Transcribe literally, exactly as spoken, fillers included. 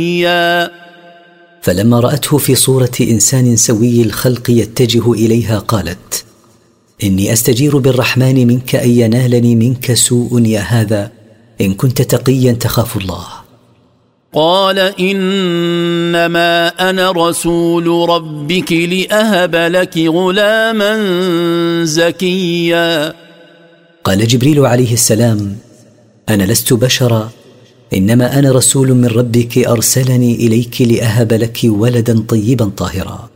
فلما رأته في صورة إنسان سوي الخلق يتجه إليها قالت: إني أستجير بالرحمن منك أن ينالني منك سوء يا هذا إن كنت تقيا تخاف الله. قال: إنما أنا رسول ربك لأهب لك غلاما زكيا. قال جبريل عليه السلام: أنا لست بشرا، إنما أنا رسول من ربك أرسلني إليك لأهب لك ولدا طيبا طاهرا.